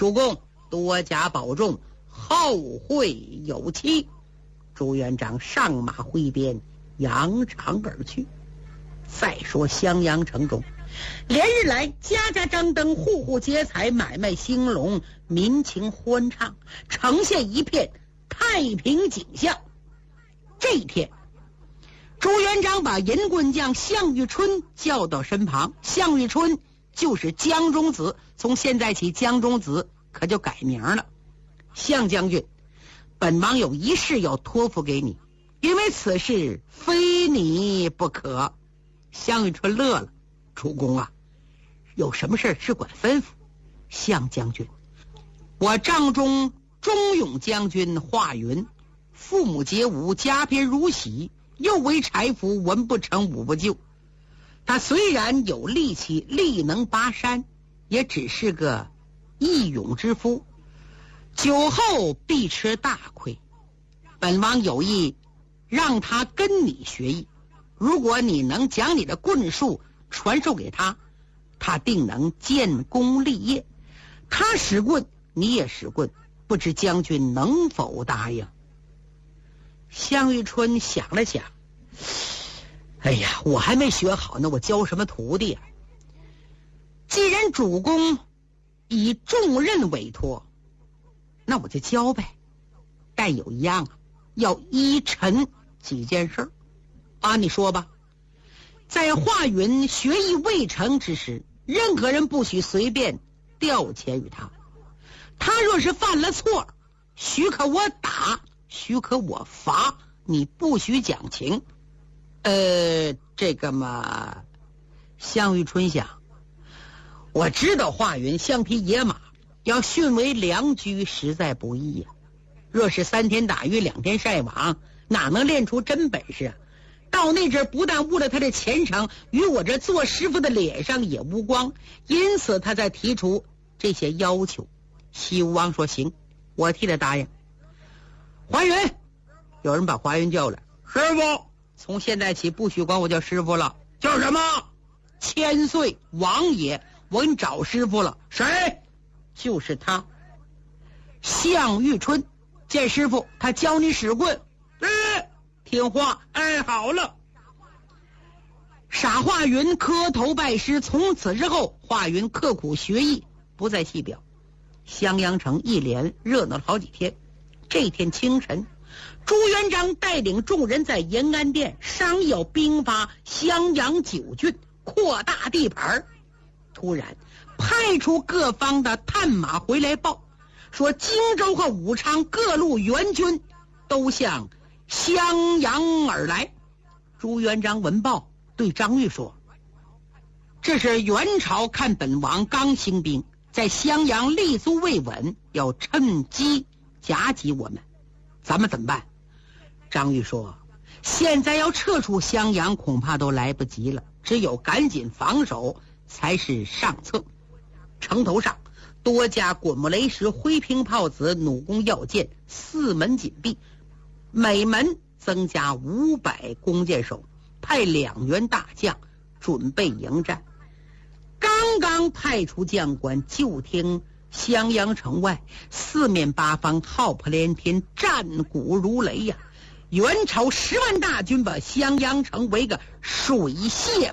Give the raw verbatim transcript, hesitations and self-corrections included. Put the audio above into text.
主公多加保重，后会有期。朱元璋上马挥鞭，扬长而去。再说襄阳城中，连日来家家张灯，户户皆彩，买卖兴隆，民情欢畅，呈现一片太平景象。这一天，朱元璋把银棍将项玉春叫到身旁。项玉春就是江中子，从现在起江中子可就改名了。项将军，本王有一事要托付给你，因为此事非你不可。项玉春乐了，主公啊，有什么事只管吩咐。项将军，我帐中忠勇将军华云，父母皆无，家贫如洗，又为柴夫，文不成武不就。他虽然有力气，力能拔山，也只是个义勇之夫，酒后必吃大亏。本王有意让他跟你学艺，如果你能将你的棍术传授给他，他定能建功立业。他使棍，你也使棍，不知将军能否答应？项玉春想了想，哎呀，我还没学好呢，我教什么徒弟啊？既然主公以重任委托，那我就教呗。但有一样啊，要依臣几件事啊，你说吧。在华云学艺未成之时，任何人不许随便调遣于他。他若是犯了错，许可我打，许可我罚，你不许讲情。呃，这个嘛，项玉春想，我知道华云像匹野马，要训为良驹实在不易呀、啊。若是三天打鱼两天晒网，哪能练出真本事啊？到那阵不但误了他的前程，与我这做师傅的脸上也无光，因此他才提出这些要求。西吴王说行，我替他答应。华云，有人把华云叫来，师傅，从现在起不许管我叫师傅了。叫什么？千岁王爷，我给你找师傅了。谁？就是他，项玉春。见师傅，他教你使棍。哎，听话。哎，好了。傻华云磕头拜师，从此之后，华云刻苦学艺，不再细表。襄阳城一连热闹了好几天。这天清晨，朱元璋带领众人在延安殿商要兵发襄阳九郡，扩大地盘。突然派出各方的探马回来报，说荆州和武昌各路援军都向襄阳而来。朱元璋闻报，对张玉说，这是元朝看本王刚兴兵，在襄阳立足未稳，要趁机夹击我们，咱们怎么办？张玉说，现在要撤出襄阳恐怕都来不及了，只有赶紧防守才是上策。城头上多加滚木雷石、灰瓶炮子、弩弓药箭，四门紧闭，每门增加五百弓箭手，派两员大将准备迎战。刚刚派出将官，就听襄阳城外四面八方炮炮连天，战鼓如雷呀、啊！元朝十万大军把襄阳城围个水泄